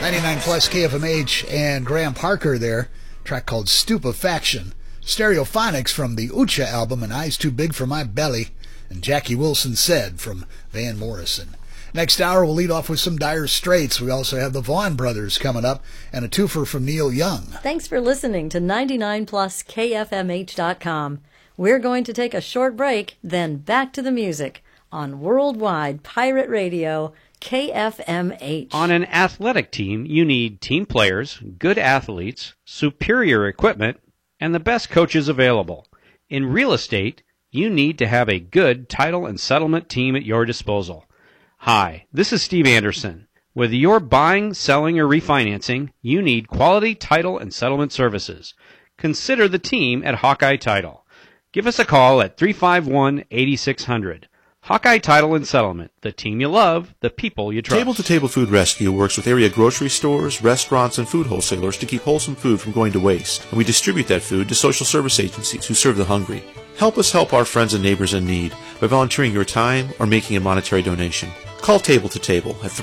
99 plus KFMH and Graham Parker there. Track called Stupefaction. Stereophonics from the Ucha album and Eyes Too Big for My Belly. And Jackie Wilson Said from Van Morrison. Next hour, we'll lead off with some Dire Straits. We also have the Vaughn Brothers coming up and a twofer from Neil Young. Thanks for listening to 99plus KFMH.com. We're going to take a short break, then back to the music on Worldwide Pirate Radio, KFMH. On an athletic team, you need team players, good athletes, superior equipment, and the best coaches available. In real estate, you need to have a good title and settlement team at your disposal. Hi, this is Steve Anderson. Whether you're buying, selling, or refinancing, you need quality title and settlement services. Consider the team at Hawkeye Title. Give us a call at 351-8600. Hawkeye Title and Settlement, the team you love, the people you trust. Table-to-Table Food Rescue works with area grocery stores, restaurants, and food wholesalers to keep wholesome food from going to waste. And we distribute that food to social service agencies who serve the hungry. Help us help our friends and neighbors in need by volunteering your time or making a monetary donation. Call Table to Table at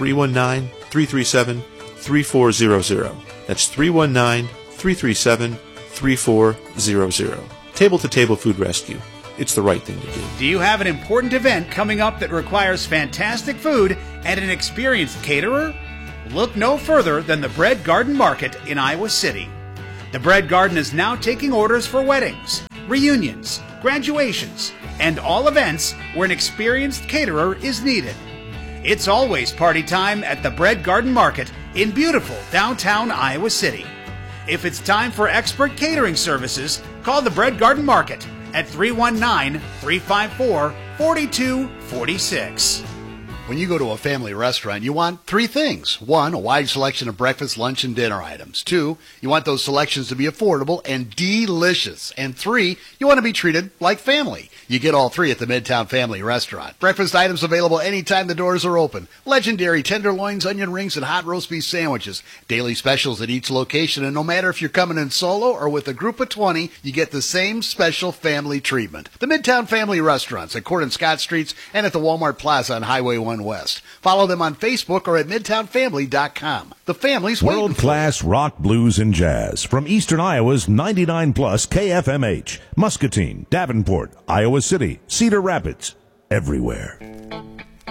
319-337-3400. That's 319-337-3400. Table to Table Food Rescue. It's the right thing to do. Do you have an important event coming up that requires fantastic food and an experienced caterer? Look no further than the Bread Garden Market in Iowa City. The Bread Garden is now taking orders for weddings, reunions, graduations, and all events where an experienced caterer is needed. It's always party time at the Bread Garden Market in beautiful downtown Iowa City. If it's time for expert catering services, call the Bread Garden Market at 319-354-4246. When you go to a family restaurant, you want three things. One, a wide selection of breakfast, lunch, and dinner items. Two, you want those selections to be affordable and delicious. And three, you want to be treated like family. You get all three at the Midtown Family Restaurant. Breakfast items available anytime the doors are open. Legendary tenderloins, onion rings, and hot roast beef sandwiches. Daily specials at each location, and no matter if you're coming in solo or with a group of 20, you get the same special family treatment. The Midtown Family Restaurants at Court and Scott Streets and at the Walmart Plaza on Highway 1 West. Follow them on Facebook or at MidtownFamily.com. The family's world-class rock, blues, and jazz from Eastern Iowa's 99 plus KFMH, Muscatine, Davenport, Iowa City, Cedar Rapids, everywhere.